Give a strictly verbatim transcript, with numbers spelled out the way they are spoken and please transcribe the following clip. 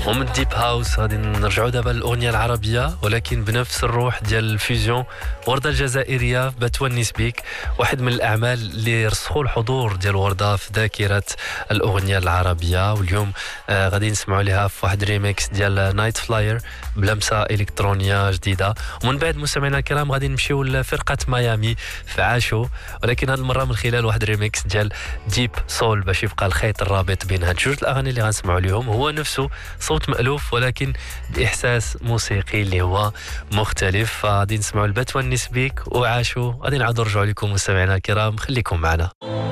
ومن ديب هاوس غادي نرجعوا دابا للاغنيه العربيه ولكن بنفس الروح ديال الفيوزيون. ورده الجزائريه بتونس بيك، واحد من الاعمال اللي رسخوا الحضور ديال ورده في ذاكره الاغنيه العربيه. واليوم آه غادي نسمعوا لها في واحد ريميكس ديال نايت فلاير بلمسه الكترونيه جديده. ومن بعد مستمعينا الكرام غادي نمشيو لفرقه ميامي في عاشو، ولكن هذه المره من خلال واحد ريميكس ديال ديب سول باش يبقى الخيط الرابط بين هاد جوج الاغاني اللي غنسمعوا اليوم هو نفسه صوت مألوف ولكن باحساس موسيقي اللي هو مختلف. فغادي نسمعوا البتونس بيك وعاشو، غادي نعاودوا نرجعوا لكم مستمعينا الكرام، خليكم معنا.